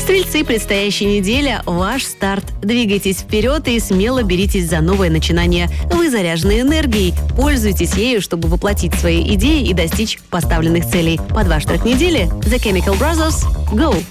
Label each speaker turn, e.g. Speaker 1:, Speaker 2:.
Speaker 1: Стрельцы, предстоящая неделя – ваш старт. Двигайтесь вперед и смело беритесь за новое начинание. Вы заряжены энергией. Пользуйтесь ею, чтобы воплотить свои идеи и достичь поставленных целей. Под ваш трек недели – The Chemical Brothers – Go!